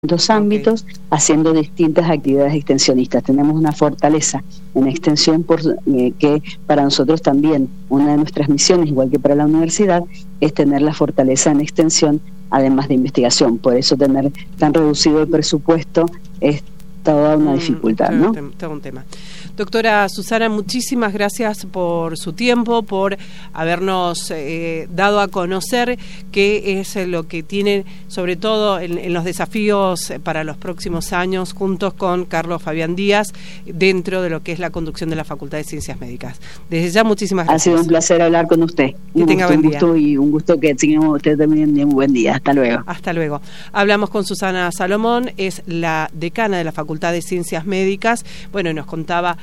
ámbitos, haciendo distintas actividades extensionistas. Tenemos una fortaleza en extensión que para nosotros también una de nuestras misiones, igual que para la universidad, es tener la fortaleza en extensión, además de investigación. Por eso tener tan reducido el presupuesto es toda una dificultad, ¿no? Todo un tema. Doctora Susana, muchísimas gracias por su tiempo, por habernos dado a conocer qué es lo que tiene, sobre todo en los desafíos para los próximos años, juntos con Carlos Fabián Díaz, dentro de lo que es la conducción de la Facultad de Ciencias Médicas. Desde ya, muchísimas gracias. Ha sido un placer hablar con usted. Que tenga buen día. Un gusto que tengamos usted también un buen día. Hasta luego. Hasta luego. Hablamos con Susana Salomón, es la decana de la Facultad de Ciencias Médicas. Bueno, nos contaba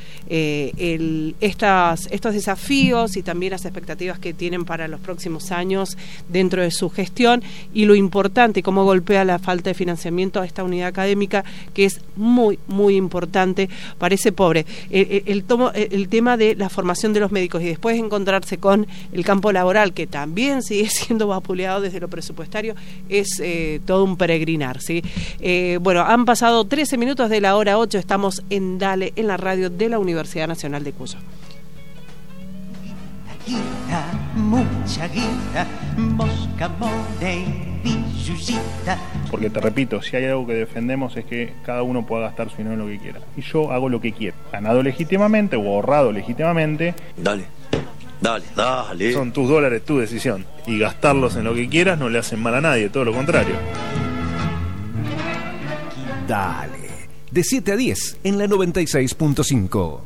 estos desafíos y también las expectativas que tienen para los próximos años dentro de su gestión, y lo importante, cómo golpea la falta de financiamiento a esta unidad académica, que es muy, muy importante. Parece pobre el tema de la formación de los médicos, y después encontrarse con el campo laboral, que también sigue siendo vapuleado desde lo presupuestario, es todo un peregrinar, ¿sí? Bueno, han pasado 13 minutos de la hora 8, estamos en Dale, en la radio de la Universidad Nacional de Cuyo. Mucha guita, mosca, mole y billucita. Porque te repito, si hay algo que defendemos es que cada uno pueda gastar su dinero en lo que quiera. Y yo hago lo que quiero, ganado legítimamente o ahorrado legítimamente. Dale. Son tus dólares, tu decisión. Y gastarlos en lo que quieras no le hacen mal a nadie, todo lo contrario. Dale. De 7 a 10 en la 96.5.